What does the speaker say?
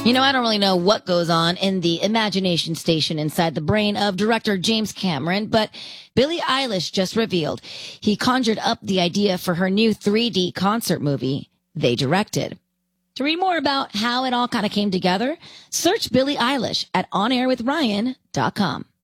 You know, I don't really know what goes on in the imagination station inside the brain of director James Cameron, but Billie Eilish just revealed he conjured up the idea for her new 3D concert movie they directed. To read more about how it all kind of came together, search Billie Eilish at onairwithryan.com.